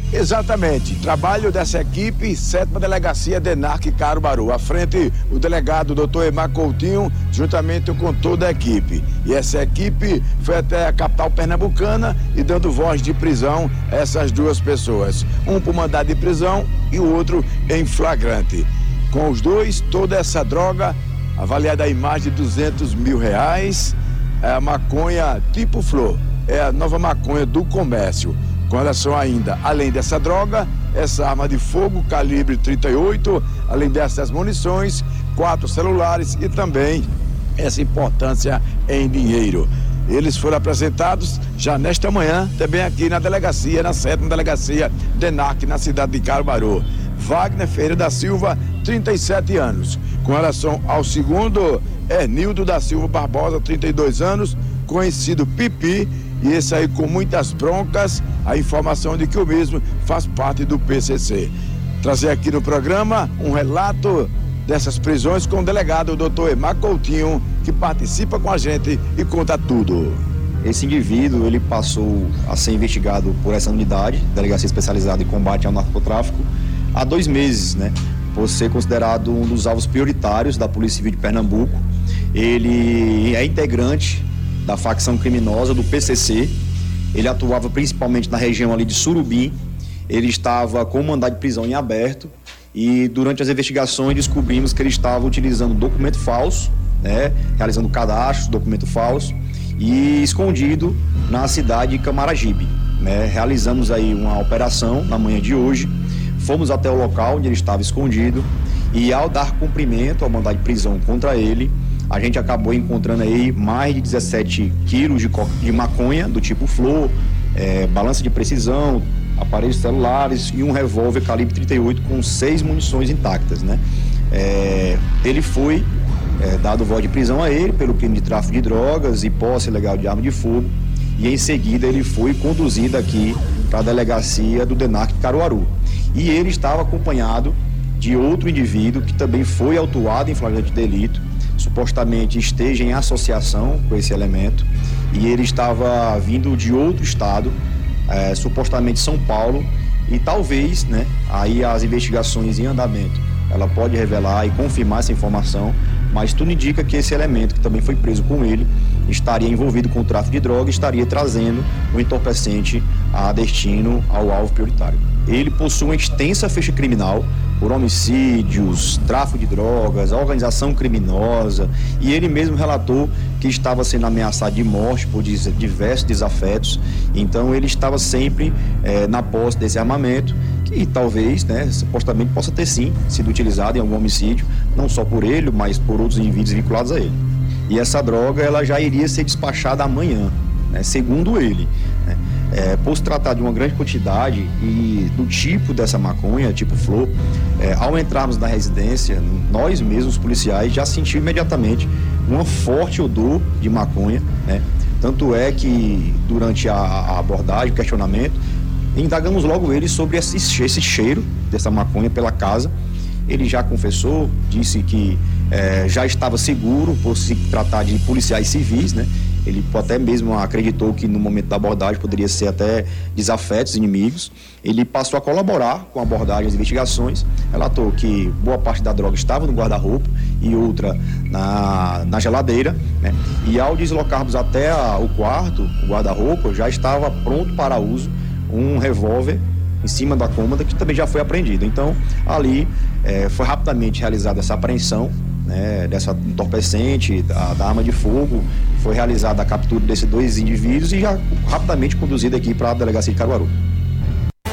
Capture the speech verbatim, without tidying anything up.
Exatamente. Trabalho dessa equipe, sétima Delegacia DENARC Caruaru. À frente, o delegado doutor Emar Coutinho, juntamente com toda a equipe. E essa equipe foi até a capital pernambucana e dando voz de prisão a essas duas pessoas. Um por mandado de prisão e o outro em flagrante. Com os dois, toda essa droga, avaliada em mais de duzentos mil reais, é a maconha tipo flor. É a nova maconha do comércio. Com relação ainda, além dessa droga, essa arma de fogo calibre trinta e oito, além dessas munições, quatro celulares e também essa importância em dinheiro. Eles foram apresentados já nesta manhã, também aqui na delegacia, na sétima Delegacia DENARC, na cidade de Caruaru. Wagner Ferreira da Silva, trinta e sete anos. Com relação ao segundo, Ernildo da Silva Barbosa, trinta e dois anos, conhecido Pipi, e esse aí com muitas broncas, a informação de que o mesmo faz parte do P C C. Trazer aqui no programa um relato dessas prisões com o delegado doutor Emar Coutinho, que participa com a gente e conta tudo. Esse indivíduo, ele passou a ser investigado por essa unidade, Delegacia Especializada em Combate ao Narcotráfico, há dois meses, né? Por ser considerado um dos alvos prioritários da Polícia Civil de Pernambuco. Ele é integrante da facção criminosa do P C C, ele atuava principalmente na região ali de Surubim, ele estava com mandado de prisão em aberto e durante as investigações descobrimos que ele estava utilizando documento falso, né, realizando cadastros, documento falso e escondido na cidade de Camaragibe, né. Realizamos aí uma operação na manhã de hoje, fomos até o local onde ele estava escondido e ao dar cumprimento ao mandado de prisão contra ele, a gente acabou encontrando aí mais de dezessete quilos de, de maconha do tipo flor, é, balança de precisão, aparelhos celulares e um revólver calibre trinta e oito com seis munições intactas, né? É, ele foi é, dado voz de prisão a ele pelo crime de tráfico de drogas e posse ilegal de arma de fogo e em seguida ele foi conduzido aqui para a delegacia do DENARC Caruaru. E ele estava acompanhado de outro indivíduo que também foi autuado em flagrante delito, supostamente esteja em associação com esse elemento e ele estava vindo de outro estado, é, supostamente São Paulo, e talvez, né, aí as investigações em andamento, ela pode revelar e confirmar essa informação, mas tudo indica que esse elemento que também foi preso com ele estaria envolvido com o tráfico de droga e estaria trazendo o entorpecente a destino ao alvo prioritário. Ele possui uma extensa ficha criminal por homicídios, tráfico de drogas, organização criminosa, e ele mesmo relatou que estava sendo ameaçado de morte por diversos desafetos. Então ele estava sempre eh, na posse desse armamento, que talvez, né, supostamente possa ter sim sido utilizado em algum homicídio, não só por ele, mas por outros indivíduos vinculados a ele. E essa droga ela já iria ser despachada amanhã, né, segundo ele, né. É, por se tratar de uma grande quantidade e do tipo dessa maconha, tipo flor, é, ao entrarmos na residência, nós mesmos, policiais, já sentimos imediatamente uma forte odor de maconha, né? Tanto é que durante a, a abordagem, o questionamento, indagamos logo ele sobre esse, esse cheiro dessa maconha pela casa. Ele já confessou, disse que é, já estava seguro por se tratar de policiais civis, né? Ele até mesmo acreditou que no momento da abordagem poderia ser até desafetos inimigos. Ele passou a colaborar com a abordagem das investigações, relatou que boa parte da droga estava no guarda-roupa e outra na, na geladeira, né? E ao deslocarmos até a, o quarto, o guarda-roupa, já estava pronto para uso um revólver em cima da cômoda que também já foi apreendido. Então ali é, foi rapidamente realizada essa apreensão, né, dessa entorpecente, da, da arma de fogo, foi realizada a captura desses dois indivíduos e já rapidamente conduzido aqui para a delegacia de Caruaru.